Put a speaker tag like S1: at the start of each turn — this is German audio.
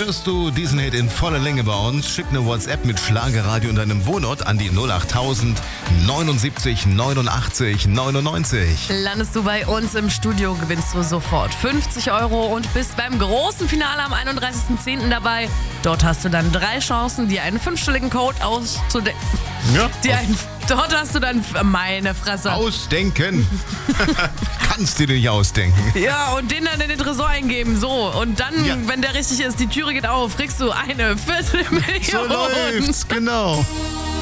S1: hörst du diesen Hit in voller Länge bei uns, schick eine WhatsApp mit Schlagerradio und deinem Wohnort an die 08000 79 89 99.
S2: Landest du bei uns im Studio, gewinnst du sofort 50 € und bist beim großen Finale am 31.10. dabei. Dort hast du dann 3 Chancen, dir einen 5-stelligen Code auszudenken.
S1: Ja.
S2: Dort hast du dann, meine Fresse.
S1: Ausdenken. Kannst du dir nicht ausdenken.
S2: Ja, und den dann in den Tresor eingeben. So, und dann, wenn der richtig ist, die Türe geht auf, kriegst du eine Viertelmillion.
S1: So läuft's, genau.